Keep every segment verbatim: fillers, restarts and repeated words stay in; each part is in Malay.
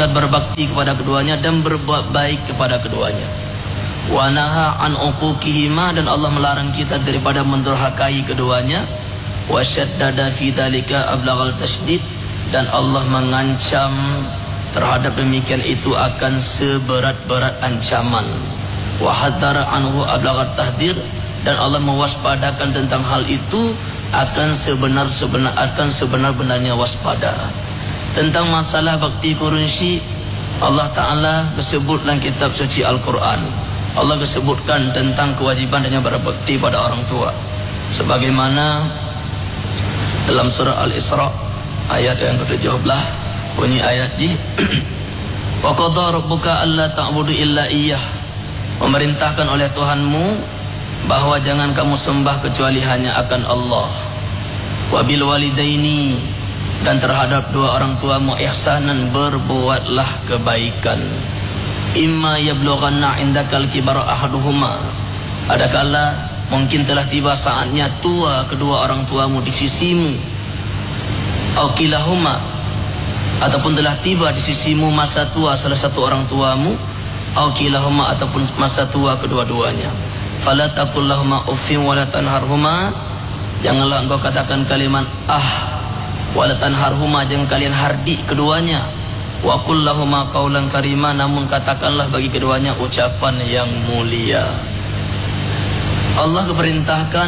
agar berbakti kepada keduanya dan berbuat baik kepada keduanya. Wa naha an uquqihima, dan Allah melarang kita daripada mendurhakai keduanya. Wa syaddada fi dzalika ablaghal tasydid, dan Allah mengancam terhadap demikian itu akan seberat-berat ancaman. Wa hadzara anhu ablaghat tahdzir, dan Allah mewaspadakan tentang hal itu akan sebenar-sebenar akan sebenar-benarnya waspada. Tentang masalah bakti qurunsi, Allah Ta'ala disebut dalam kitab suci Al-Quran. Allah disebutkan tentang kewajiban dan berbakti pada orang tua, sebagaimana dalam surah Al-Isra ayat yang ketujuh belas, bunyi ayat ji wa qadha rabbuka alla ta'budu illa iyyah, memerintahkan oleh Tuhanmu bahwa jangan kamu sembah kecuali hanya akan Allah. Wabil walidaini, dan terhadap dua orang tuamu ihsanan, berbuatlah kebaikan. Imma yablughanna indakal kibara ahaduhuma, adakala mungkin telah tiba saatnya tua kedua orang tuamu di sisimu, au kilahuma, ataupun telah tiba di sisimu masa tua salah satu orang tuamu, au kilahuma, ataupun masa tua kedua-duanya. Fala taqul lahuma uffin wa la tanharhuma, janganlah engkau katakan kalimat ah, wa la tanharhuma, jangan kalian hardik keduanya. Wa qul lahuma qaulan karima, namun katakanlah bagi keduanya ucapan yang mulia. Allah keperintahkan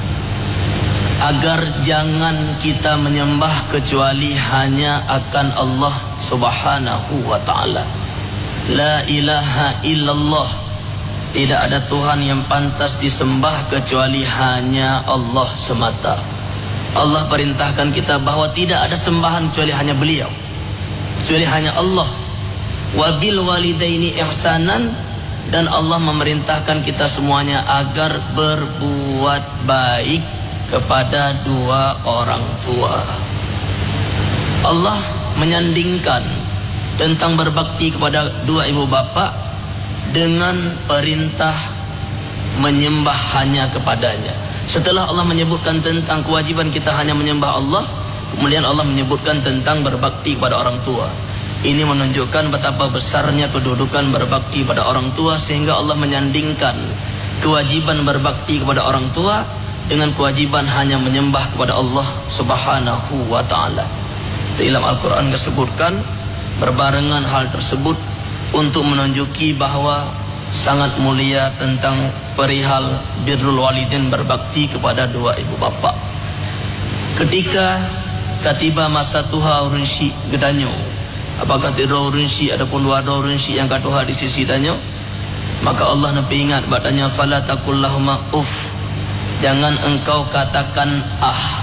agar jangan kita menyembah kecuali hanya akan Allah Subhanahu wa ta'ala. La ilaha illallah, tidak ada Tuhan yang pantas disembah kecuali hanya Allah semata. Allah perintahkan kita bahawa tidak ada sembahan kecuali hanya beliau, kecuali hanya Allah. Wabil walidaini ihsanan, dan Allah memerintahkan kita semuanya agar berbuat baik kepada dua orang tua. Allah menyandingkan tentang berbakti kepada dua ibu bapa dengan perintah menyembah hanya kepadanya. Setelah Allah menyebutkan tentang kewajiban kita hanya menyembah Allah, kemudian Allah menyebutkan tentang berbakti kepada orang tua. Ini menunjukkan betapa besarnya kedudukan berbakti pada orang tua, sehingga Allah menyandingkan kewajiban berbakti kepada orang tua dengan kewajiban hanya menyembah kepada Allah Subhanahu wa ta'ala. Dalam Al-Quran disebutkan berbarengan hal tersebut untuk menunjuki bahawa sangat mulia tentang perihal birrul walidin, berbakti kepada dua ibu bapa. Ketika katiba masa tuha urunsi gedanyo, apakah tidak urunsi adapun dua urunsi yang katuha di sisi danyo, maka Allah nabi ingat badanya fala taqul lahuma uff, jangan engkau katakan ah.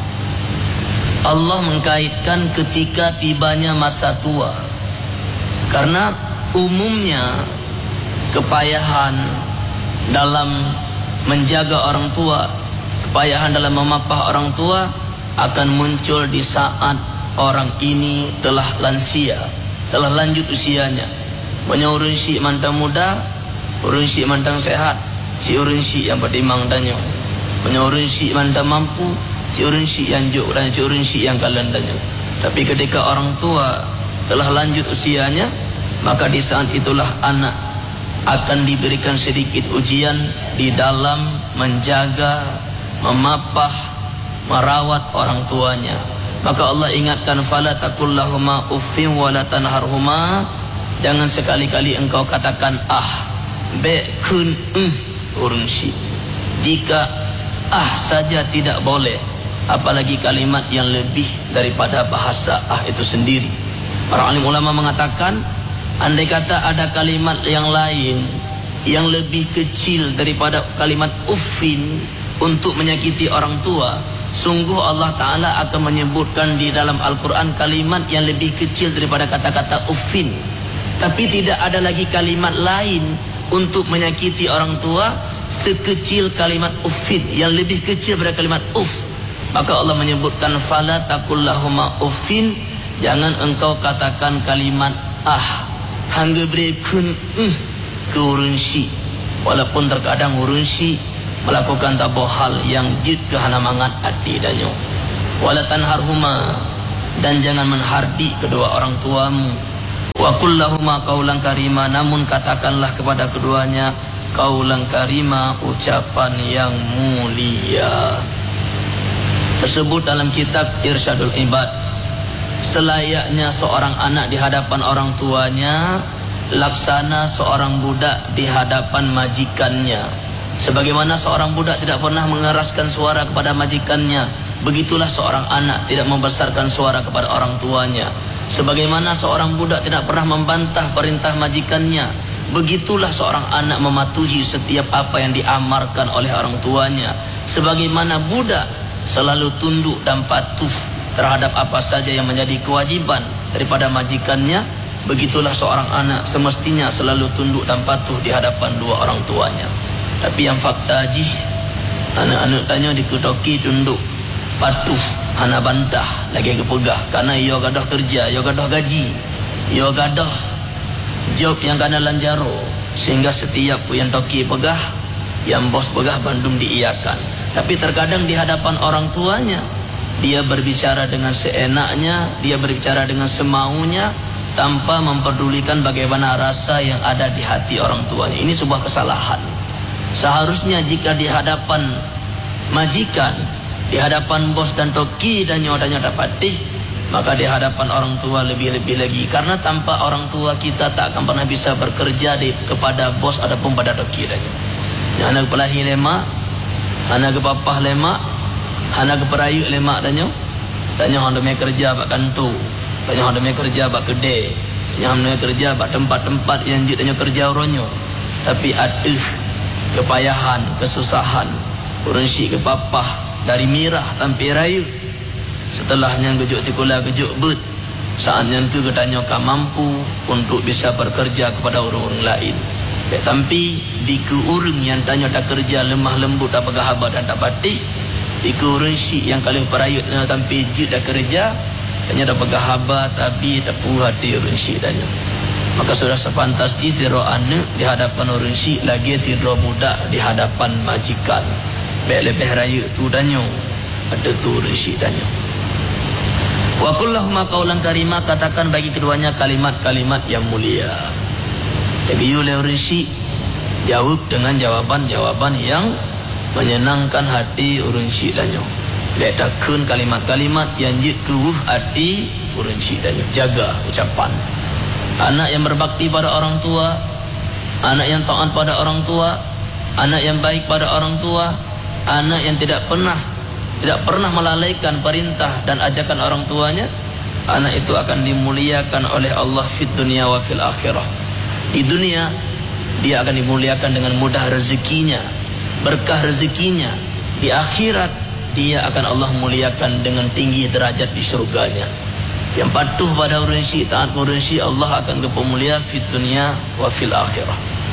Allah mengkaitkan ketika tibanya masa tua, karena umumnya kepayahan dalam menjaga orang tua, kepayahan dalam memapah orang tua akan muncul di saat orang ini telah lansia, telah lanjut usianya. Banyak urun si mantang muda, urun si mantang sehat, si urun si yang berdimang danyo. Banyak urun si mantang mampu, si urun si yang juk dan si urun si yang kalan danyo. Tapi ketika orang tua telah lanjut usianya, maka di saat itulah anak akan diberikan sedikit ujian di dalam menjaga, memapah, merawat orang tuanya. Maka Allah ingatkan fala taqul lahuma uffin wa la tanharhuma, jangan sekali-kali engkau katakan ah, be kun uh, urunsi. Jika ah saja tidak boleh, apalagi kalimat yang lebih daripada bahasa ah itu sendiri. Para alim ulama mengatakan, andai kata ada kalimat yang lain yang lebih kecil daripada kalimat uffin untuk menyakiti orang tua, sungguh Allah Ta'ala akan menyebutkan di dalam Al-Quran kalimat yang lebih kecil daripada kata-kata uffin. Tapi tidak ada lagi kalimat lain untuk menyakiti orang tua sekecil kalimat uffin, yang lebih kecil daripada kalimat uff. Maka Allah menyebutkan fala taqul lahuma uffin, jangan engkau katakan kalimat ah, hangga berekun uh, ke urunsi. Walaupun terkadang urunsi melakukan tabuh hal yang jid kehanamangat hati danyo. Wala tanharhuma, dan jangan menghardik kedua orang tuamu. Wa qul lahuma qaulan karima, namun katakanlah kepada keduanya qaulan karima, ucapan yang mulia. Tersebut dalam kitab Irsyadul Ibad. Selayaknya seorang anak di hadapan orang tuanya, laksana seorang budak di hadapan majikannya. Sebagaimana seorang budak tidak pernah mengeraskan suara kepada majikannya, begitulah seorang anak tidak membesarkan suara kepada orang tuanya. Sebagaimana seorang budak tidak pernah membantah perintah majikannya, begitulah seorang anak mematuhi setiap apa yang diamarkan oleh orang tuanya. Sebagaimana budak selalu tunduk dan patuh terhadap apa saja yang menjadi kewajiban daripada majikannya, begitulah seorang anak semestinya selalu tunduk dan patuh di hadapan dua orang tuanya. Tapi yang fakta ji, anak-anak tanya dikutoki tunduk patuh, hana bantah lagi kepegah karena ia gadah kerja, ia gadah gaji, ia gadah job yang kena lanjaro, sehingga setiap yang toki pegah, yang bos pegah bandung diiyakan. Tapi terkadang di hadapan orang tuanya dia berbicara dengan seenaknya, dia berbicara dengan semaunya tanpa memperdulikan bagaimana rasa yang ada di hati orang tuanya. Ini sebuah kesalahan. Seharusnya jika di hadapan majikan, di hadapan bos dan toki dan nyoda-nyoda patih, maka di hadapan orang tua lebih-lebih lagi. Karena tanpa orang tua kita tak akan pernah bisa bekerja di, kepada bos ataupun pada toki dan nyoda. Anak kepelahi lemak, anak kepapah lemak, anak keperayu lemak dan nyoda. Dan nyoda hendak kerja bak kantor, dan nyoda hendak kerja bak kedai, dan nyoda hendak kerja bak tempat-tempat yang jid dan nyoda kerja oronyo. Tapi aduh, kepayahan, kesusahan, urensi kepapah dari mirah sampai rayu. Setelahnya gejuk tikula gejuk bet, saatnya tu katanya kau mampu untuk bisa bekerja kepada orang-orang lain. Tapi di keurung yang tanya tak kerja lemah lembut tak pegahabat dan tak batik, di keurunsi yang kali perayut tapi jid tak kerja, tanya tak pegahabat tapi tak puas hati urunsi tanya. Maka sudah sepantas tidur anak di hadapan urunsi, lagi tidur budak di hadapan majikan. Baik lebih raya tu danyo, ada tu urunsi danyo. Wa qul lahuma qaulan karima, katakan bagi keduanya kalimat-kalimat yang mulia. Jadi oleh urunsi jawab dengan jawaban-jawaban yang menyenangkan hati urunsi danyo. Letakkan kalimat-kalimat yang jid kuuh hati urunsi danyo. Jaga ucapan. Anak yang berbakti pada orang tua, anak yang taat pada orang tua, anak yang baik pada orang tua, anak yang tidak pernah tidak pernah melalaikan perintah dan ajakan orang tuanya, anak itu akan dimuliakan oleh Allah fid dunia wa fil akhirah. Di dunia dia akan dimuliakan dengan mudah rezekinya, berkah rezekinya. Di akhirat dia akan Allah muliakan dengan tinggi derajat di surganya. Yang patuh pada urunsi, taat urunsi, Allah akan kepemulia fid dunia wa fil akhirah.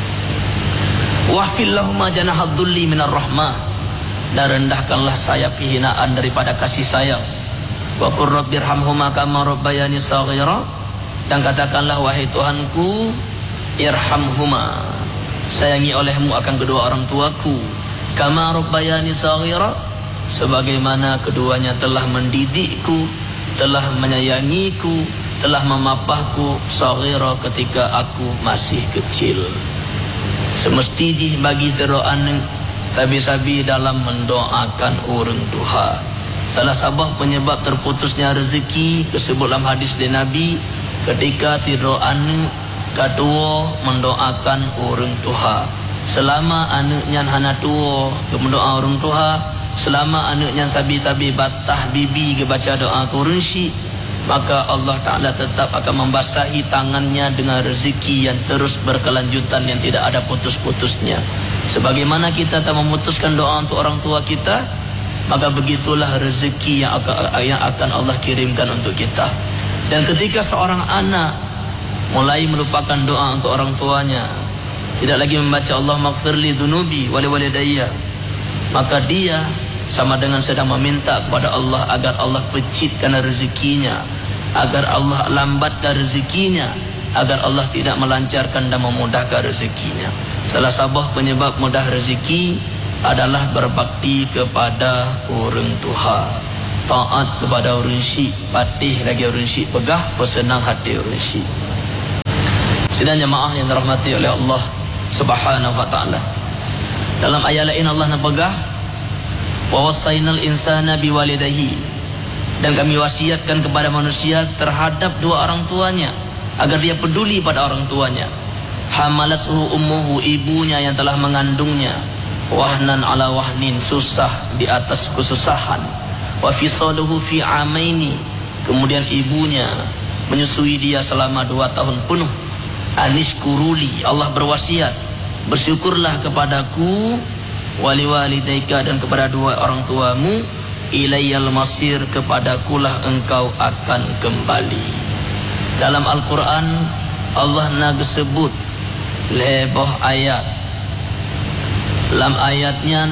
Wahfil lahuma janahad dhulli minar rahmah, dan rendahkanlah sayap kehinaan daripada kasih sayang. Wa qur rabbirhamhuma kama rabbayani shaghira, dan katakanlah wahai Tuhanku, irhamhuma, sayangi olehmu akan kedua orang tuaku, kama rabbayani shaghira, sebagaimana keduanya telah mendidikku, telah menyayangiku, telah memapahku saghira ketika aku masih kecil. Semestinya bagi doaan sabi-sabi dalam mendoakan orang tua. Salah sabah penyebab terputusnya rezeki disebut dalam hadis dari Nabi, ketika tiroan kadua mendoakan orang tua. Selama anaknya hana tua mendoa orang tua, selama anaknya sabi-tabi batah bibi ke baca doa kurunsi, maka Allah Ta'ala tetap akan membasahi tangannya dengan rezeki yang terus berkelanjutan, yang tidak ada putus-putusnya. Sebagaimana kita tak memutuskan doa untuk orang tua kita, maka begitulah rezeki yang akan, yang akan Allah kirimkan untuk kita. Dan ketika seorang anak mulai melupakan doa untuk orang tuanya, tidak lagi membaca Allah maghfirli dhunubi wali walidayya, maka dia sama dengan sedang meminta kepada Allah agar Allah pecitkan rezekinya, agar Allah lambatkan rezekinya, agar Allah tidak melancarkan dan memudahkan rezekinya. Salah sabah penyebab mudah rezeki adalah berbakti kepada orang tua, taat kepada orang syik, patih lagi orang syik, pegah pesenang hati orang syik. Sidang jemaah yang dirahmati oleh Allah Subhanahu wa ta'ala. Dalam ayat lain Allah napegah, wa wasainal insana biwalidayhi, dan kami wasiatkan kepada manusia terhadap dua orang tuanya agar dia peduli pada orang tuanya. Hamalathu ummuhu, ibunya yang telah mengandungnya, wahnan ala wahnin, susah di atas kesusahan, wa fisaluhu fi amaini, kemudian ibunya menyusui dia selama dua tahun penuh. Anishkuruli, Allah berwasiat, bersyukurlah kepadaku, wali walidaika, dan kepada dua orang tuamu, ilayyal masir, kepadakulah engkau akan kembali. Dalam Al-Quran Allah nak sebut lebih ayat. Dalam ayatnya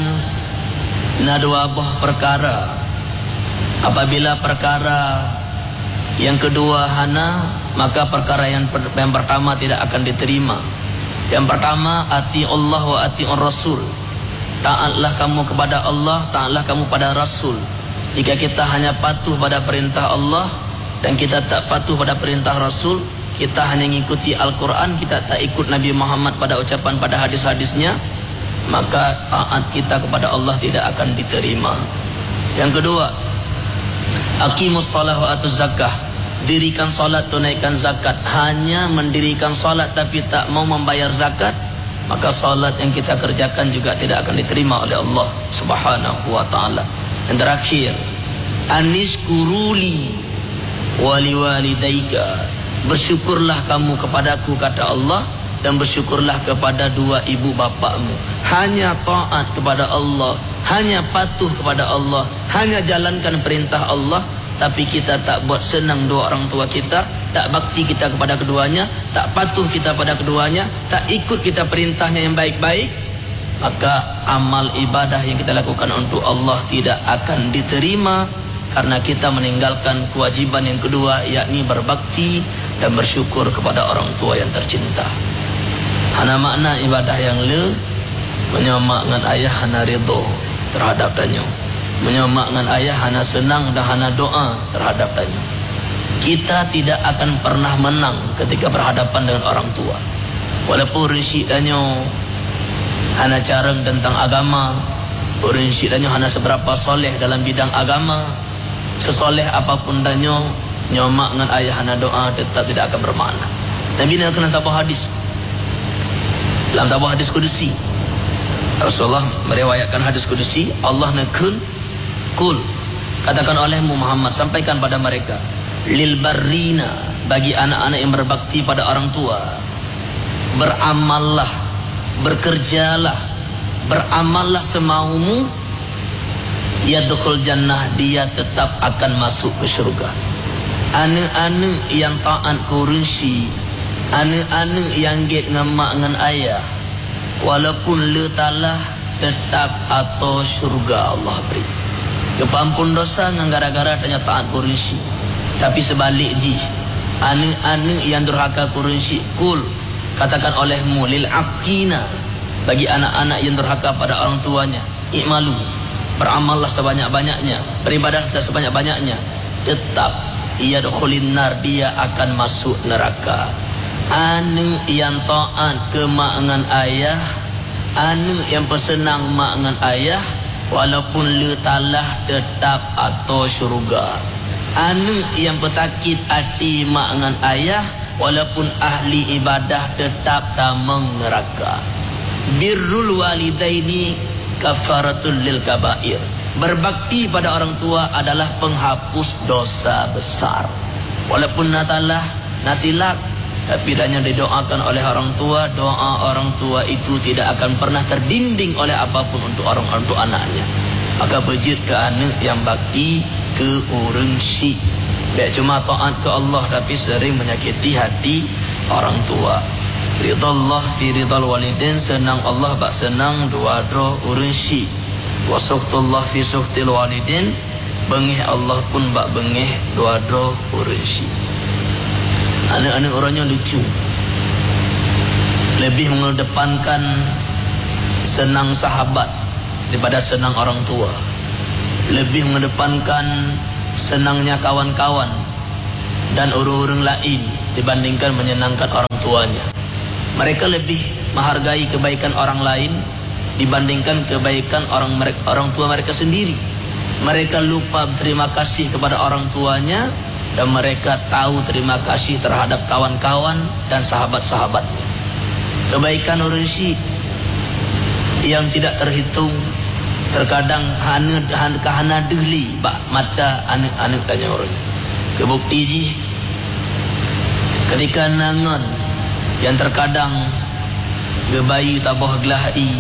na dua buah perkara. Apabila perkara yang kedua hana, maka perkara yang, per, yang pertama tidak akan diterima. Yang pertama, ati Allah wa ati Rasul. Taatlah kamu kepada Allah, taatlah kamu pada Rasul. Jika kita hanya patuh pada perintah Allah dan kita tak patuh pada perintah Rasul, kita hanya mengikuti Al-Quran, kita tak ikut Nabi Muhammad pada ucapan, pada hadis-hadisnya, maka taat kita kepada Allah tidak akan diterima. Yang kedua, aqimus shalah wa atuz zakah, dirikan salat, tunaikan zakat. Hanya mendirikan salat tapi tak mau membayar zakat, maka salat yang kita kerjakan juga tidak akan diterima oleh Allah Subhanahu wa ta'ala. Dan terakhir, anishkuruli wali walidaika, bersyukurlah kamu kepadaku, kata Allah, dan bersyukurlah kepada dua ibu bapakmu. Hanya taat kepada Allah, hanya patuh kepada Allah, hanya jalankan perintah Allah, tapi kita tak buat senang dua orang tua kita, tak bakti kita kepada keduanya, tak patuh kita pada keduanya, tak ikut kita perintahnya yang baik-baik, maka amal ibadah yang kita lakukan untuk Allah tidak akan diterima, karena kita meninggalkan kewajiban yang kedua, yakni berbakti dan bersyukur kepada orang tua yang tercinta. Hana makna ibadah yang le menyomak dengan ayah hana ridho terhadap danyo, menyomak dengan ayah hana senang dan hana doa terhadap danyo. Kita tidak akan pernah menang ketika berhadapan dengan orang tua. Walaupun rinsik danyo hana careng tentang agama, rinsik danyo hana seberapa soleh dalam bidang agama, sesoleh apapun danyo, nyomak dengan ayah hana doa tetap tidak akan bermakna. Nabi nak kena sabah hadis. Dalam sabah hadis kudusi, Rasulullah meriwayatkan hadis kudusi, Allah nekun kul, katakan olehmu Muhammad, sampaikan pada mereka, lil barrina, bagi anak-anak yang berbakti pada orang tua, beramallah, bekerjalah, beramallah semaumu, yadkhul jannah, dia tetap akan masuk ke syurga. Ane-ane yang taat kurunsi, ane-ane yang get ngemak ngan ayah, walaupun letalah tetap atau syurga Allah beri. Kepampun dosa ngan gara-gara tanya taat kurunsi. Tapi sebalik ji, ane-ane yang durhaka kurunsi, kul, katakan olehmu, lil aqina, bagi anak-anak yang durhaka pada orang tuanya, ikmalu, beramallah sebanyak-banyaknya, beribadah sebanyak-banyaknya, tetap ia dukhulin nar, dia akan masuk neraka. Anu yang taat ke mak dengan ayah, anu yang bersenang mak dengan ayah, walaupun letalah tetap atau syurga. Anu yang bertakit hati mak dengan ayah, walaupun ahli ibadah tetap tamang neraka. Birrul walidaini kafaratul lil kabair, berbakti pada orang tua adalah penghapus dosa besar. Walaupun natalah nasilak, tapi hanya didoakan oleh orang tua, doa orang tua itu tidak akan pernah terdinding oleh apapun untuk orang untuk anaknya. Maka bejit ke anak yang bakti ke orang si, tidak cuma taat ke Allah tapi sering menyakiti hati orang tua. Ridallah fi ridal walidin, senang Allah bak senang dua dro orang si. Wa suhtullah fi suhtil walidin, bengih Allah pun bak bengih dua dro orang si. Anak-anak orangnya lucu, lebih mengedepankan senang sahabat daripada senang orang tua, lebih mengedepankan senangnya kawan-kawan dan orang-orang lain dibandingkan menyenangkan orang tua. tuanya. Mereka lebih menghargai kebaikan orang lain dibandingkan kebaikan orang mereka, orang tua mereka sendiri. Mereka lupa berterima kasih kepada orang tuanya, dan mereka tahu terima kasih terhadap kawan-kawan dan sahabat-sahabatnya. Kebaikan orang Syekh yang tidak terhitung, terkadang hana kahana dehli bak mata anak-anak tanya orang. Kebukti ji ketika nangan yang terkadang gebayi tabah gelai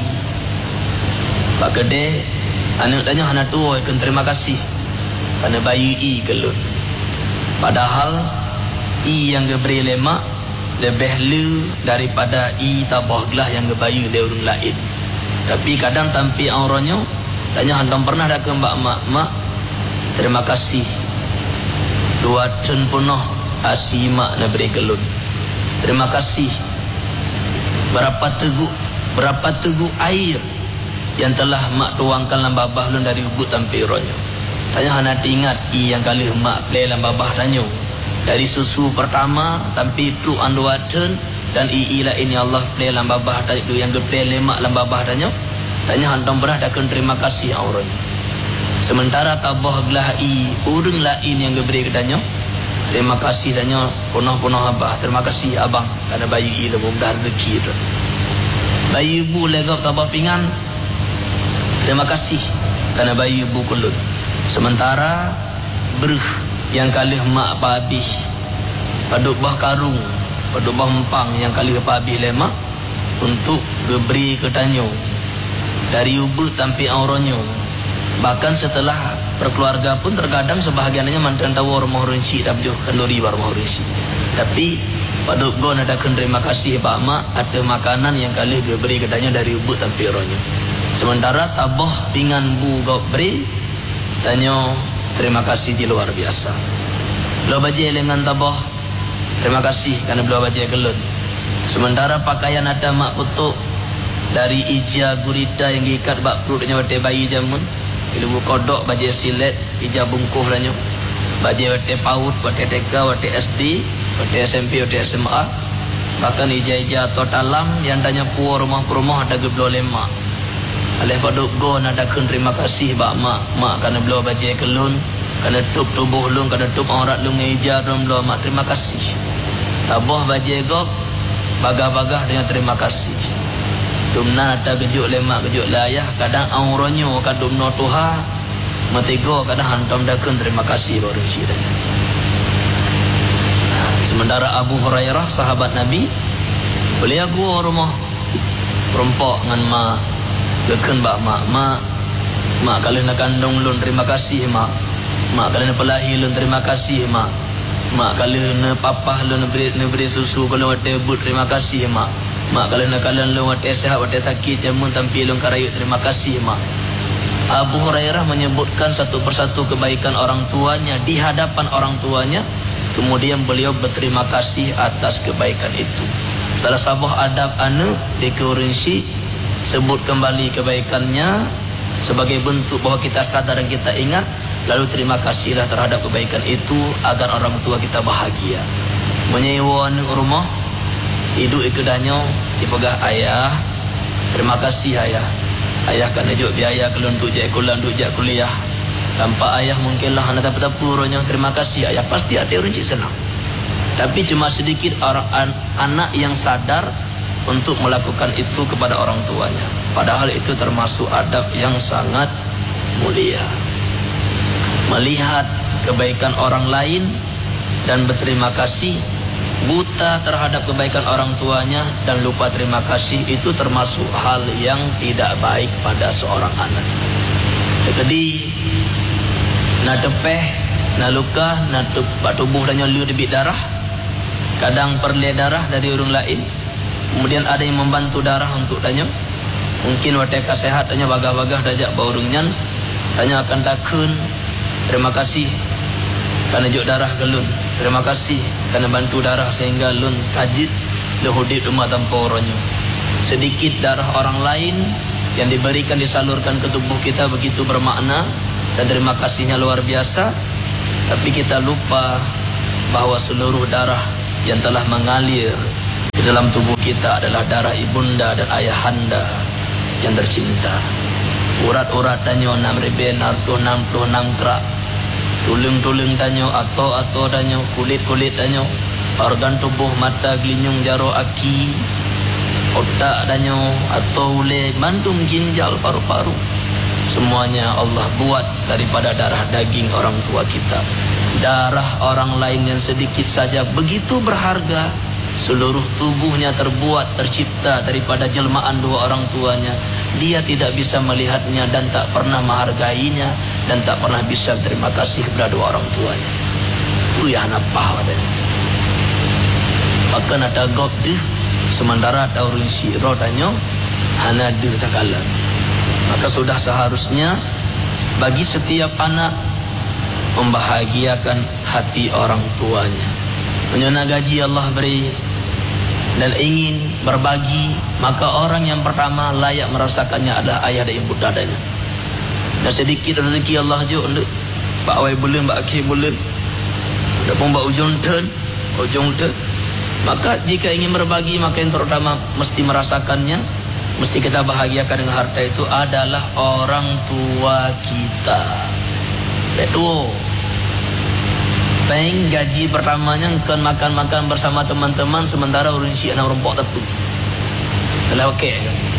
bak kedai anak tanya hana tua akan terima kasih kerana bayi i gelut. Padahal i yang geberi lemak lebih le daripada i tabah gelah yang gebayi le orang lain. Tapi kadang tampi orangnya tanya hantam pernah dah ke mbak mak mak terima kasih dua tun punah asi mak na beri gelun. Terima kasih berapa teguk berapa teguk air yang telah mak tuangkan dalam babah lun dari ubuk tampi orangnya. Tanya hana ingat i yang kali mak play dalam babah tanya dari susu pertama tampi tu dua tun dan i i lain yang Allah play dalam babah tanya tu yang geplay lemak dalam babah tanya. Tanya hantam berah dakun terima kasih orang. Sementara tabah belah i urang lain yang geberi kedanya terima kasih danya punah-punah abah. Terima kasih abang kerana bayi i lemu dah rezeki tu. Bayi ibu legap tabah pinggan terima kasih kerana bayi ibu kulut. Sementara beruh yang kali mak pabih paduk bah karung paduk bah empang yang kali pabih lemak untuk geberi kedanya dari ubu tampi auronyo. Bahkan setelah berkeluarga pun terkadang sebahagiannya mantan tahu rumah rinci dah jauh kenduri bar rumah rinci. Tapi paduk go ada terima kasih pak mak ada makanan yang kali dia beri kedanya dari ubu tampi auronyo. Sementara tabah pinggan bu go beri tanya terima kasih di luar biasa. Beliau bajai dengan tabah terima kasih kerana beliau bajai gelun. Sementara pakaian ada mak putuk dari ija gurita yang diikat bak perutnya wate bayi jamun ilmu kodok bajai silet ija bungkuh lanyo bajai wate paut wate T K wate S D wate S M P wate S M A bahkan ija-ija atau talam yang tanya puar rumah-rumah ada geblo lemak alih paduk go ada kun terima kasih bak mak mak kerana beliau bajai kelun kerana tup tubuh lung kerana tup aurat lung ija rom beliau mak terima kasih tabah bajai go bagah-bagah dengan terima kasih. Dumna ada gejuk lemak gejuk layah kadang auronyo kadum no tuha matigo kadang hantam dakun terima kasih baru sidanya. Sementara Abu Hurairah sahabat Nabi beliau gua rumah perempok dengan mak gekun bak mak mak mak kalian nak kandung lun terima kasih mak mak kalian pelahi lun terima kasih mak mak kalian papah lun beri beri susu kalau ada but terima kasih mak mak kalian kalian lu wate sehat wate sakit jamun tampi lu karayu terima kasih mak. Abu Hurairah menyebutkan satu persatu kebaikan orang tuanya di hadapan orang tuanya, kemudian beliau berterima kasih atas kebaikan itu. Salah sabah adab anu di Kurinsi sebut kembali kebaikannya sebagai bentuk bahawa kita sadar dan kita ingat, lalu terima kasihlah terhadap kebaikan itu agar orang tua kita bahagia. Menyewa rumah hidup ikedanyo dipegah ayah terima kasih ayah ayah kan juk biaya kelun tu je kulan tu je kuliah tanpa ayah mungkinlah anda dapat puronya terima kasih ayah pasti ada orang cik senang. Tapi cuma sedikit orang an, anak yang sadar untuk melakukan itu kepada orang tuanya, padahal itu termasuk adab yang sangat mulia. Melihat kebaikan orang lain dan berterima kasih, buta terhadap kebaikan orang tuanya dan lupa terima kasih, itu termasuk hal yang tidak baik pada seorang anak. Jadi nak tepeh, nak luka, nak tubuh dan nyolu debit darah, kadang perlu darah dari orang lain, kemudian ada yang membantu darah untuk tanya, mungkin wateka sehat tanya bagah-bagah dajak baurungnya tanya akan takun terima kasih kerana juk darah gelun, terima kasih kerana bantu darah sehingga lun kajit lehudit rumah tanpa orangnya. Sedikit darah orang lain yang diberikan disalurkan ke tubuh kita begitu bermakna dan terima kasihnya luar biasa. Tapi kita lupa bahawa seluruh darah yang telah mengalir Di dalam tubuh kita adalah darah ibunda dan ayahanda yang tercinta. Urat-urat tanyo enam ribu enam puluh enam kerak. Tulang-tulang tanyo, ato-ato tanyo, kulit-kulit tanyo, organ tubuh mata, gelinyung, jaro, aki, otak tanyo, atau ule, mandum, ginjal, paru-paru. Semuanya Allah buat daripada darah daging orang tua kita. Darah orang lain yang sedikit saja begitu berharga. Seluruh tubuhnya terbuat, tercipta daripada jelmaan dua orang tuanya. Dia tidak bisa melihatnya dan tak pernah menghargainya dan tak pernah bisa terima kasih kepada dua orang tuanya. Itu yang napah padanya. Maka nak tagap tu sementara taurun si rodanyo hana de takala. Maka sudah seharusnya bagi setiap anak membahagiakan hati orang tuanya. Menyana gaji Allah beri dan ingin berbagi, maka orang yang pertama layak merasakannya adalah ayah dan ibu dadanya. Dan sedikit rezeki Allah je untuk Pak Wai bulan, Pak Akhir bulan, dah pun Pak Ujung turn, Ujung turn. Maka jika ingin berbagi, maka yang terutama mesti merasakannya, mesti kita bahagiakan dengan harta itu adalah orang tua kita. Betul. Peng gaji pertamanya kan makan-makan bersama teman-teman sementara urun si anak rompok tepu. Telah okey.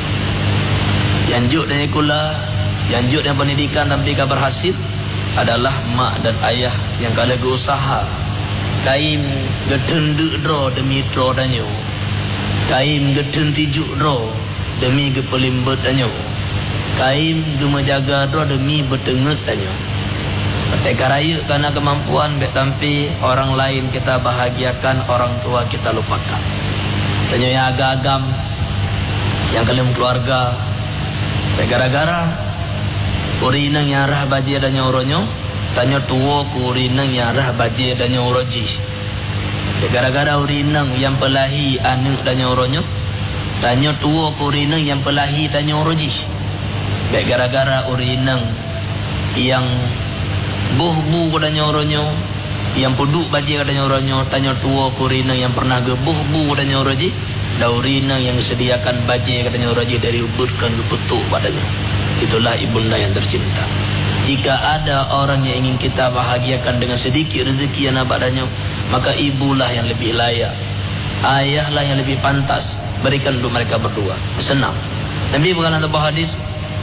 Yanjuk dan sekolah, yanjuk dan pendidikan tapi ka berhasil adalah mak dan ayah yang kala berusaha. Kaim gedeng dro demi dro danyo. Kaim gedeng tijuk dro demi gepelimbet danyo. Kaim gemejaga dro demi betenget danyo. Teka raya kerana kemampuan baik tampi orang lain kita bahagiakan, orang tua kita lupakan. Tanya yang agak-agam yang kalian keluarga gara-gara urinang yang rah baji dan nyoronyo, tanya tua urinang yang rah baji dan nyoroji. Gara-gara urinang yang pelahi anu dan nyoronyo, tanya tua urinang yang pelahi dan nyoroji. Baik gara-gara urinang yang buh-buh pada nyoronyo, yang puduk baji pada nyoronyo, tanya tua kurina yang pernah gebuh-buh pada nyoroji, daurina yang disediakan baji pada nyoroji dari ubutkan ke kutuk padanya. Itulah ibunda yang tercinta. Jika ada orang yang ingin kita bahagiakan dengan sedikit rezeki yang padanya, maka ibulah yang lebih layak, ayahlah yang lebih pantas berikan untuk mereka berdua. Senang. Nabi berkata dalam hadis,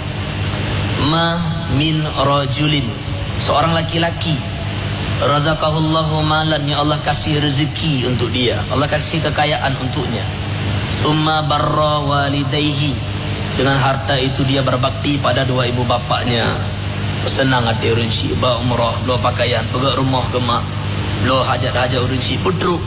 ma min rajulin, seorang laki-laki, razaqahullahu malan, yang Allah kasih rezeki untuk dia, Allah kasih kekayaan untuknya. Summa barra walidayhi, dengan harta itu dia berbakti pada dua ibu bapaknya. Senang hati urunsi, bawa umrah, lo pakaian, pegak rumah ke mak, lo hajat-hajat urunsi, pudruk.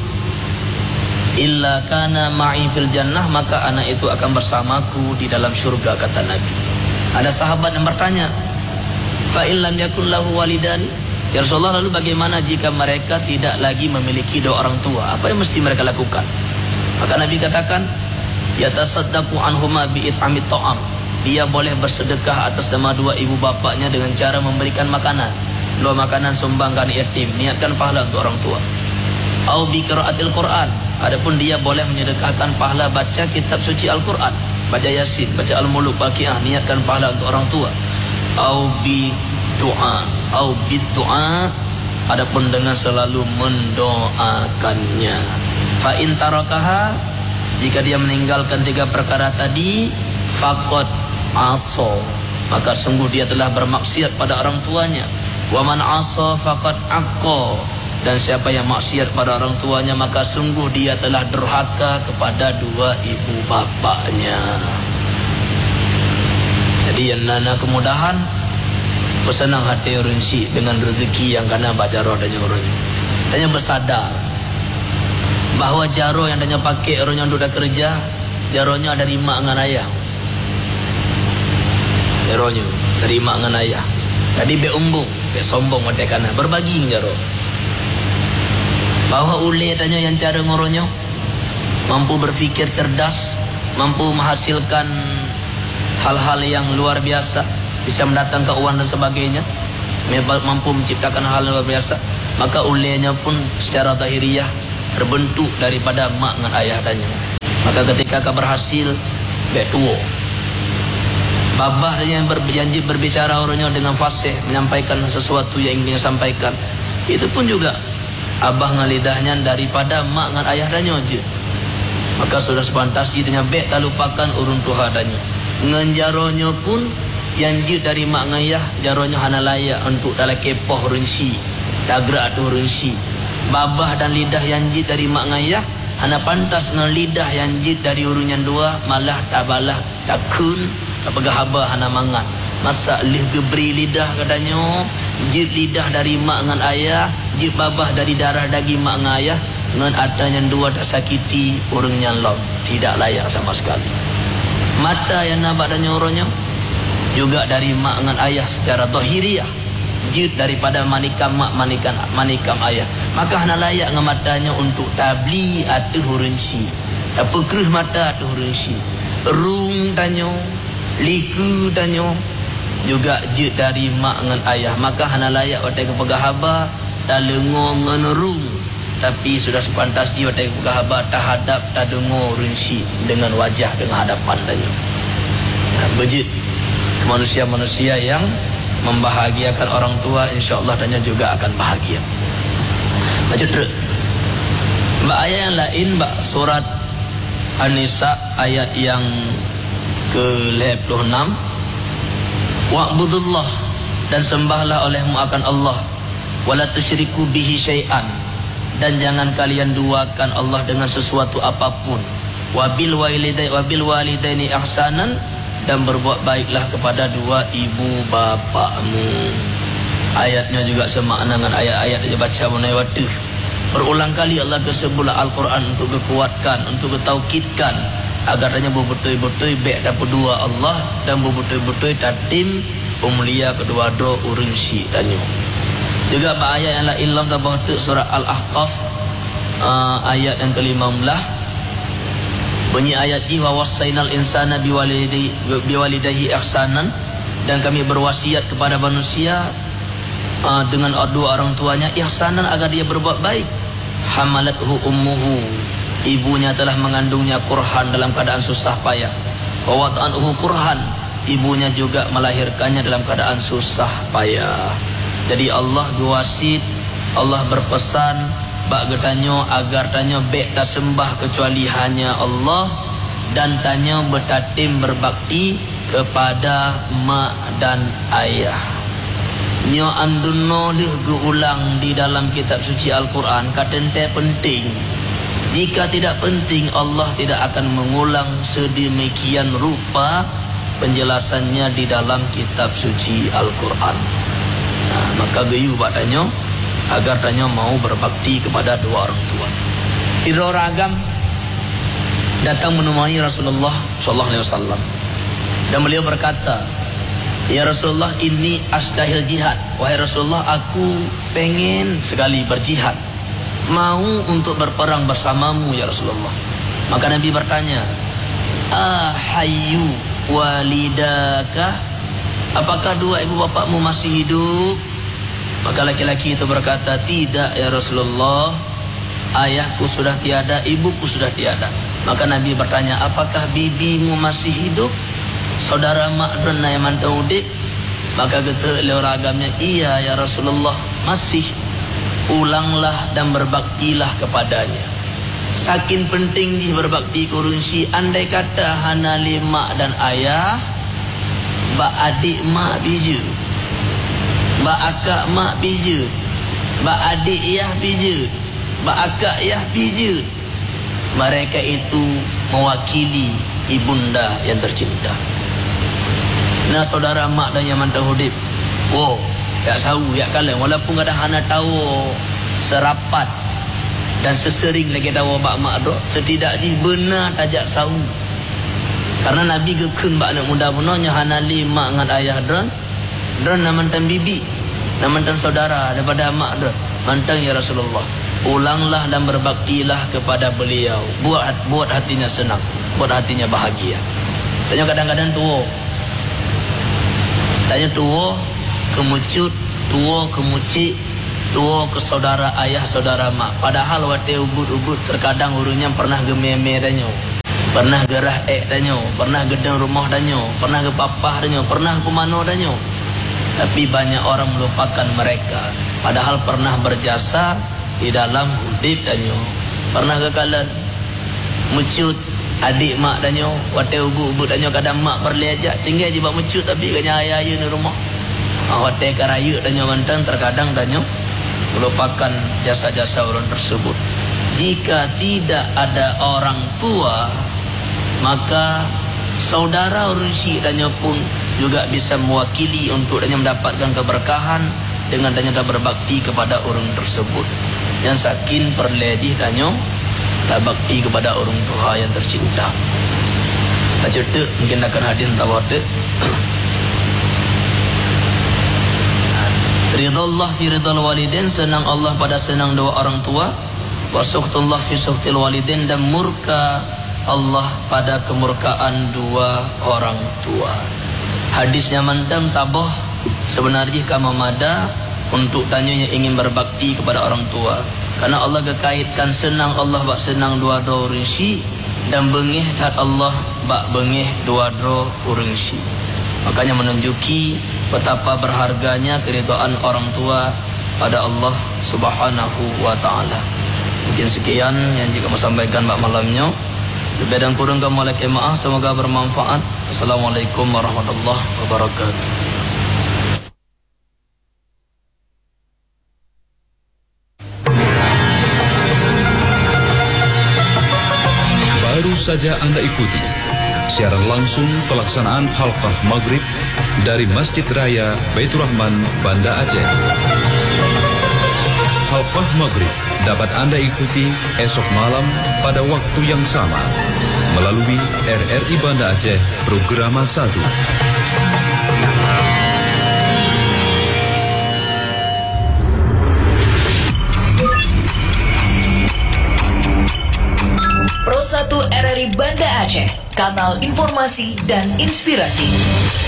Illa kana ma'i fil jannah, maka anak itu akan bersamaku di dalam syurga, kata Nabi. Ada sahabat yang bertanya, fa illam yakun lahu walidan, ya Rasulullah, lalu bagaimana jika mereka tidak lagi memiliki dua orang tua? Apa yang mesti mereka lakukan? Maka Nabi katakan, yatasaddaqu anhuma bi'it'amit ta'am, dia boleh bersedekah atas nama dua ibu bapaknya dengan cara memberikan makanan. Dua makanan sumbangkan yatim, niatkan pahala untuk orang tua. Au bi qiraatil Quran, adapun dia boleh menyedekahkan pahala baca kitab suci Al-Quran, baca Yasin, baca Al-Muluk, Baqiyah, niatkan pahala untuk orang tua. Au bi doa, au bi doa, adapun dengan selalu mendoakannya. Fa in tarakaha, jika dia meninggalkan tiga perkara tadi, faqad aso, maka sungguh dia telah bermaksiat pada orang tuanya. Wa man asa faqad aqqa, dan siapa yang maksiat pada orang tuanya, maka sungguh dia telah durhaka kepada dua ibu bapaknya. Jadi yang nana kemudahan, bersenang hati urunsi dengan rezeki yang kena baca roh dan nyuruhnya. Tanya bersadar bahawa jaro yang tanya pakai rohnya untuk dah kerja, jaronya dari mak dengan ayah. Jaronya dari mak dengan ayah. Jadi be umbung, be sombong mata kana, berbagi jaro. Bahawa ule tanya yang cara ngoronya mampu berfikir cerdas, mampu menghasilkan hal-hal yang luar biasa, bisa mendatangkan uang dan sebagainya, mampu menciptakan hal yang luar biasa, maka ulenya pun secara zahiriyah terbentuk daripada mak dengan ayah tanya. Maka ketika kau berhasil, bek tua. Babah yang berjanji berbicara orangnya dengan fasih, menyampaikan sesuatu yang ingin sampaikan. Itu pun juga abah dengan lidahnya daripada mak dengan ayah danya je. Maka sudah sepantas jidanya bek tak lupakan urun tuha danya. Ngan jaronya pun yang jid dari mak dengan ayah, jaronya hana layak untuk dalam kepoh rinsi, dagrak tu rinsi. Babah dan lidah yang jid dari mak dengan ayah, hana pantas dengan lidah yang jid dari urun yang dua, malah tabalah takun. Apakah haba hana mangan masa lih geberi lidah katanya jid lidah dari mak dengan ayah, jid babah dari darah daging mak dengan ayah, dengan adanya dua tak sakiti orang yang lom, tidak layak sama sekali. Mata yang nampak dan orangnya juga dari mak dengan ayah secara zahiriah, jid daripada manikam mak manikam manikam ayah, maka hana layak dengan matanya untuk tabli atau hurunsi, apa keruh mata atau hurunsi, rung tanya liku tanyo juga jid dari mak dengan ayah, maka hana layak watai kepegang haba tak lengo ngenerung, tapi sudah sepantas ji watai kepegang haba tak hadap tak dengo rinsi dengan wajah dengan hadapan tanyo. Nah, bejid manusia-manusia yang membahagiakan orang tua, insya-Allah tanyo juga akan bahagia. Baca terus mbak ayat yang lain, mbak surat An-Nisa ayat yang ke lima puluh enam, wa'budullah, dan sembahlah olehmu akan Allah, wala tusyriku bihi syai'an, dan jangan kalian duakan Allah dengan sesuatu apapun, wabil walidaini wabil walidaini ihsanan, dan berbuat baiklah kepada dua ibu bapakmu. Ayatnya juga semakna dengan ayat-ayat yang baca mengenai waktu. Berulang kali Allah kesebut Al-Quran untuk kekuatkan, untuk ketaukidkan agar hanya betul-betul baik dapat dua Allah dan betul-betul tatim pemulia kedua do urinsi danyo. Juga ayat yang la ilam tabah tu surah Al-Ahqaf uh, ayat yang kelima belas. Bunyi ayat ini, wa wasainal insana biwalidayhi biwalidayhi ihsanan, dan kami berwasiat kepada manusia uh, dengan dua orang tuanya ihsanan agar dia berbuat baik. Hamalathu ummuhu, ibunya telah mengandungnya kurhan dalam keadaan susah payah. Wa wad'anhu kurhan, ibunya juga melahirkannya dalam keadaan susah payah. Jadi Allah guasit, Allah berpesan bak getanyo agar tanyo bek tak sembah kecuali hanya Allah, dan tanyo bertatim berbakti kepada mak dan ayah. Nyo anduno lih geulang di dalam kitab suci Al-Quran katente penting. Jika tidak penting, Allah tidak akan mengulang sedemikian rupa penjelasannya di dalam kitab suci Al-Quran. Nah, maka geyu badanyo agar tanya mau berbakti kepada dua orang tua. Kira ragam datang menemui Rasulullah sallallahu alaihi wasallam, dan beliau berkata, ya Rasulullah, ini astahil jihad. Wahai Rasulullah, aku pengen sekali berjihad, mau untuk berperang bersamamu ya Rasulullah. Maka Nabi bertanya, ahayyu walidaka, apakah dua ibu bapakmu masih hidup? Maka laki-laki itu berkata, tidak ya Rasulullah, ayahku sudah tiada, ibuku sudah tiada. Maka Nabi bertanya, apakah bibimu masih hidup? Saudara mak rena yang mantau udik? Maka kata oleh ragamnya, iya ya Rasulullah, masih. Ulanglah dan berbaktilah kepadanya. Saking penting di berbakti kurunsi, andai kata hana mak dan ayah, bak adik mak biju, bak akak mak biju, bak adik ayah biju, bak akak ayah biju. Mereka itu mewakili ibunda yang tercinta. Nah saudara mak dan yang mantau hudib, wow, ya sahu, ya kalian, walaupun ada hana tahu serapat dan sesering lagi tahu bak mak dok, setidaknya benar tajak sahu. Karena Nabi gekun bak anak muda punanya hana lima dengan ayah don, don nama mantan bibi, nama mantan saudara daripada mak don, mantan ya Rasulullah. Ulanglah dan berbaktilah kepada beliau, buat buat hatinya senang, buat hatinya bahagia. Tanya kadang-kadang tua, tanya tua kemucut, tua kemucik, tua ke saudara ayah saudara mak. Padahal wate ubud-ubud terkadang urunya pernah gememe danyo. Pernah gerah ek danyo, pernah gedeng rumah danyo, pernah ke papah danyo, pernah ke mano danyo. Tapi banyak orang melupakan mereka, padahal pernah berjasa di dalam hidup danyo. Pernah ke kalan mecut adik mak danyo, wate ubu-ubu danyo kadang mak perli aja, tinggal je bak mecut tapi kanya ayah-ayah ni rumah. Ah, wate karaya danyo mantang, terkadang danyo melupakan jasa-jasa orang tersebut. Jika tidak ada orang tua, maka saudara urunsi danyo pun juga bisa mewakili untuk danyo mendapatkan keberkahan dengan danyo dah berbakti kepada orang tersebut. Yang sakin perlejih danyo dah bakti kepada orang tua yang tercinta. Baca tu mungkin akan hadir tahu tu. Ridallah fi ridal walidin, senang Allah pada senang dua orang tua. Wa sukhtullah fi sukhtil walidin, dan murka Allah pada kemurkaan dua orang tua. Hadisnya mantang taboh sebenarnya kama mada untuk tanya yang ingin berbakti kepada orang tua. Karena Allah kekaitkan senang Allah bak senang dua dua urunsi, dan bengih dat Allah bak bengih dua dua urunsi. Makanya menunjuki betapa berharganya keridhaan orang tua pada Allah Subhanahu wa taala. Mungkin sekian yang jika mau sampaikan bak malamnya. Lebih dan kurang kami mohon maaf, semoga bermanfaat. Assalamualaikum warahmatullahi wabarakatuh. Baru saja Anda ikuti siaran langsung pelaksanaan halqah maghrib dari Masjid Raya Baitur Rahman, Banda Aceh. Halqah maghrib dapat Anda ikuti esok malam pada waktu yang sama melalui R R I Banda Aceh Programa satu. Pro satu R R I Banda Aceh, kanal informasi dan inspirasi.